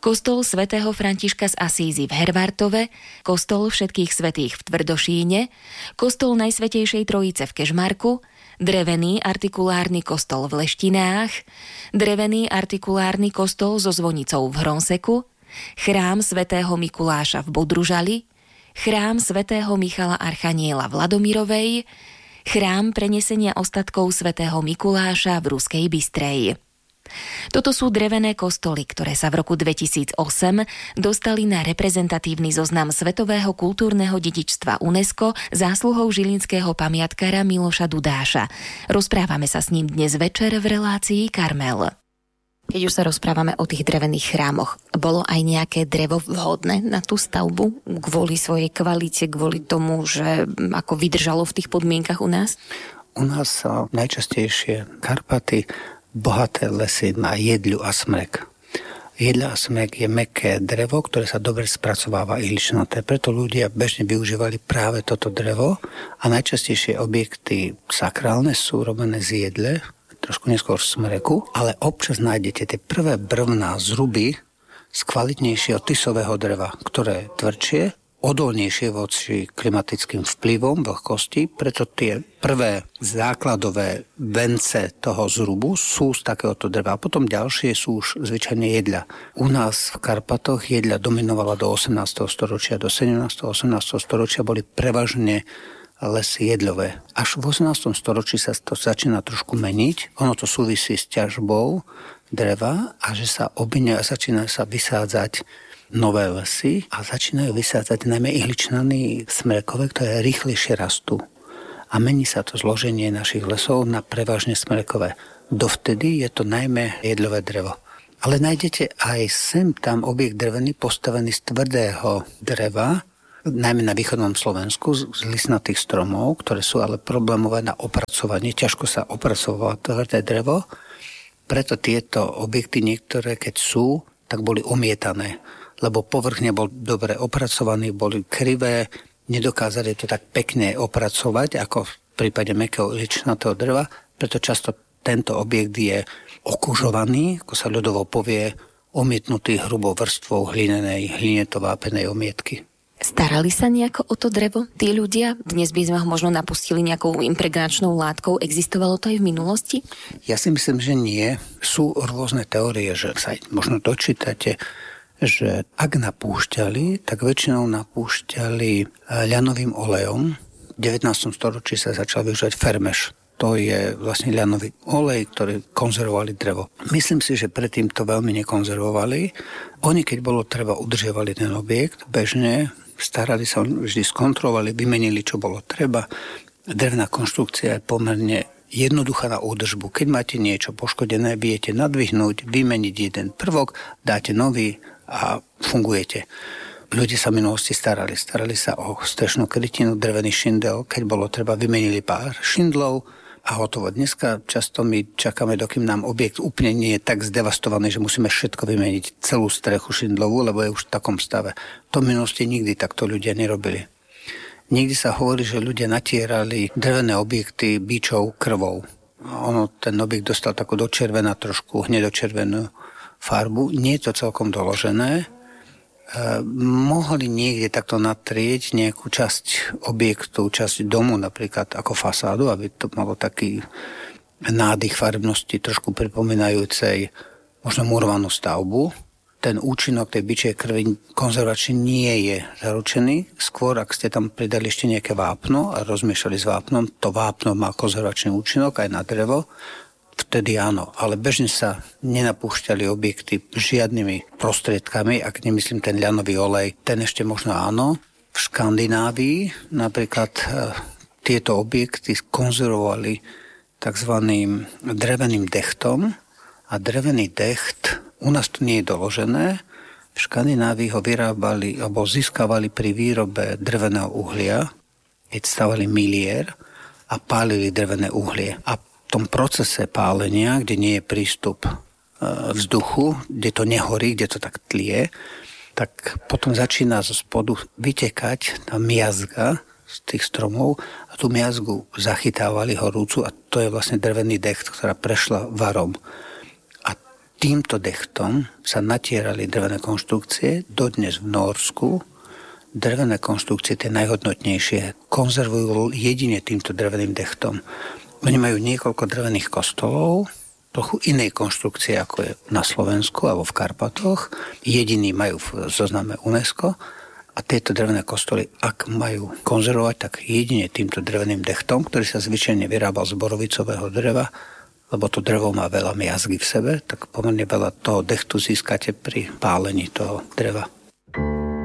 kostol svätého Františka z Asízy v Hervartove, kostol Všetkých svätých v Tvrdošíne, kostol Najsvätejšej Trojice v Kežmarku, drevený artikulárny kostol v Leštinách, drevený artikulárny kostol so zvonicou v Hronseku, chrám svätého Mikuláša v Bodružali, chrám svätého Michala Archaniela v Ladomirovej, chrám prenesenia ostatkov svätého Mikuláša v Ruskej Bystrej. Toto sú drevené kostoly, ktoré sa v roku 2008 dostali na reprezentatívny zoznam Svetového kultúrneho dedičstva UNESCO zásluhou žilinského pamiatkára Miloša Dudáša. Rozprávame sa s ním dnes večer v relácii Karmel. Keď už sa rozprávame o tých drevených chrámoch, bolo aj nejaké drevo vhodné na tú stavbu kvôli svojej kvalite, kvôli tomu, že ako vydržalo v tých podmienkach u nás? U nás sa najčastejšie Karpaty, bohaté lesy na jedľu a smrek. Jedľa a smrek je mäkké drevo, ktoré sa dobre spracováva ihličnaté. Preto ľudia bežne využívali práve toto drevo a najčastejšie objekty sakrálne sú robené z jedle, trošku neskôr smreku, ale občas nájdete tie prvé brvná zruby z kvalitnejšieho tisového dreva, ktoré je tvrdšie, odolnejšie voči klimatickým vplyvom vlhkosti, preto tie prvé základové vence toho zrubu sú z takéhoto dreva. A potom ďalšie sú už zvyčajne jedľa. U nás v Karpatoch jedľa dominovala do 18. storočia, do 17. 18. storočia boli prevažne lesy jedľové. Až v 18. storočí sa to začína trošku meniť. Ono to súvisí s ťažbou dreva a že sa začína sa vysádzať nové lesy a začínajú vysádzať najmä ihličnany smrekové, ktoré rýchlejšie rastú. A mení sa to zloženie našich lesov na prevažne smrekové. Dovtedy je to najmä jedľové drevo. Ale nájdete aj sem tam objekt drevený postavený z tvrdého dreva, najmä na východnom Slovensku, z listnatých stromov, ktoré sú ale problémové na opracovanie. Ťažko sa opracovalo tvrdé drevo. Preto tieto objekty niektoré, keď sú, tak boli umietané, lebo povrch nebol dobre opracovaný, boli krivé, nedokázali to tak pekne opracovať, ako v prípade mäkkého ihličnatého dreva, preto často tento objekt je okužovaný, ako sa ľudovo povie, omietnutý hrubou vrstvou hlineto-vápenej omietky. Starali sa nejako o to drevo tí ľudia? Dnes by sme ho možno napustili nejakou impregnačnou látkou. Existovalo to aj v minulosti? Ja si myslím, že nie. Sú rôzne teórie, že sa možno dočítate, že ak napúšťali, tak väčšinou napúšťali ľanovým olejom. V 19. storočí sa začal využívať fermeš. To je vlastne ľanový olej, ktorý konzervovali drevo. Myslím si, že predtým to veľmi nekonzervovali. Oni, keď bolo treba, udržiavali ten objekt bežne, starali sa, vždy skontrolovali, vymenili, čo bolo treba. Drevná konštrukcia je pomerne jednoduchá na údržbu. Keď máte niečo poškodené, viete nadvihnúť, vymeniť jeden prvok, dáte nový a fungujete. Ľudia sa v minulosti starali sa o strešnú krytinu, drevený šindel, keď bolo treba, vymenili pár šindlov a hotovo. Dneska často my čakáme, dokým nám objekt úplne nie je tak zdevastovaný, že musíme všetko vymeniť, celú strechu šindlovú, lebo je už v takom stave. To v minulosti nikdy takto ľudia nerobili. Niekdy sa hovorí, že ľudia natierali drevené objekty bičou krvou. Ten objekt dostal takú dočervená, trošku hnedočervenú farbu. Nie je to celkom doložené. Mohli niekde takto natrieť nejakú časť objektu, časť domu napríklad ako fasádu, aby to malo taký nádych farebnosti trošku pripomínajúcej možno murovanú stavbu. Ten účinok tej bičej krvi konzervačne nie je zaručený. Skôr, ak ste tam pridali ešte nejaké vápno a rozmiešali s vápnom, to vápno má konzervačný účinok aj na drevo, vtedy áno, ale bežne sa nenapúšťali objekty žiadnymi prostriedkami, ak nemyslím ten ľanový olej, ten ešte možno áno. V Škandinávii napríklad tieto objekty konzervovali tzv. Dreveným dechtom a drevený decht, u nás to nie je doložené, v Škandinávii ho vyrábali alebo získavali pri výrobe dreveného uhlia, keď stavali miliér a pálili drevené uhlie. A v tom procese pálenia, kde nie je prístup vzduchu, kde to nehorí, kde to tak tlie, tak potom začína zo spodu vytekať tá miazga z tých stromov a tú miazgu zachytávali horúcu a to je vlastne drevený decht, ktorá prešla varom. A týmto dechtom sa natierali drevené konštrukcie. Dodnes v Nórsku drevené konštrukcie, tie najhodnotnejšie, konzervujú jedine týmto dreveným dechtom. Oni majú niekoľko drevených kostolov, trochu inej konštrukcie, ako je na Slovensku alebo v Karpatoch. Jediní majú v zozname UNESCO. A tieto drevené kostoly, ak majú konzervovať, tak jedine týmto dreveným dechtom, ktorý sa zvyčajne vyrábal z borovicového dreva, lebo to drevo má veľa miazgy v sebe, tak pomerne veľa toho dechtu získate pri pálení toho dreva.